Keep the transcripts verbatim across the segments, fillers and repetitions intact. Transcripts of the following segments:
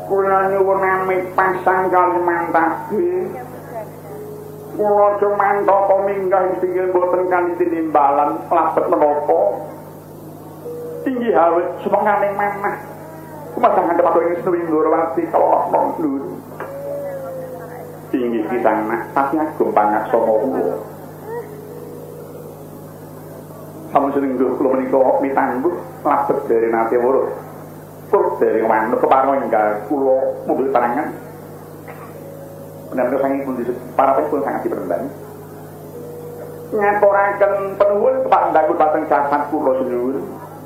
Kula nyuwun nami pasang Kalimantan. Kula cumantha paminggah pinggir boten kanthi tinimbalan labet menapa. Tinggi hawet semangane manah. Kumasangan tepat ing Sri Ndorowati kala Nur. Tinggi kisang nak tapi agung pangaksa kula. Sampun sering kula menika mitangguh labet dari nate weruh. Tur dari manuk kepareng enggal kula mobil panangan. Menawi sangi pun para pun sangat diperembani. Ngaturaken penuhun kepada Ndakut Pateng Cacat kula senyuwun.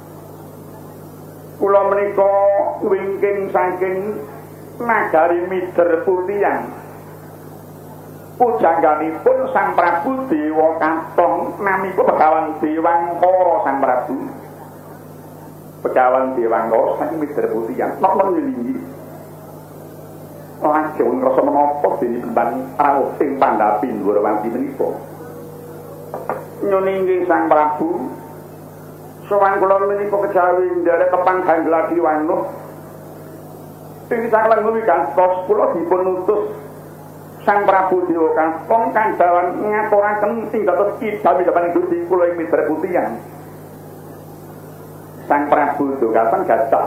Kula menika wingking saking nagari Mider Putihan. Pujangganipun Sang Prabu Dewa Katong namipun Begawan Dewangkara Sang Prabu. Begawan Dewangkara saking Mider Putihan. Napa nyelinggi? Lajeng rasa menapa dene pemban rawuh ing Pandhapi Ndorowati menika. Nyuwun inggih Sang Prabu. Sowan kula menika kejawi nderek kepang Gangladi Wanuh. Ing saklengipun gantos kula dipun utus Sang Prabu Dewa Katong kandhawan ngaturaken ing dados kidami depan Gusti kula ing Mider Putihan. Sang Prabu Dewa Katong gadah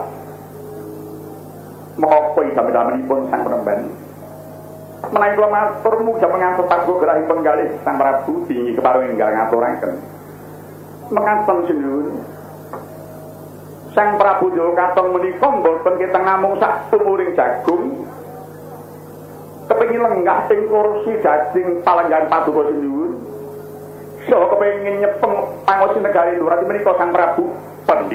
menapa idam-idamanipun Sang Penemban. Menawi kula matur mugi mengantos pagu gerahipun kalih Sang Prabu dingi kepareng enggal ngaturaken. Menganten sinuwun. Sang Prabu Dewa Katong menika mboten keteng namung sak tumuring jagung. Kepengin lenggah ing kursi daging palenggan paduka sinuwun. Saha kepengin nyepeng panguwasan negari Ndorowati menika Sang Prabu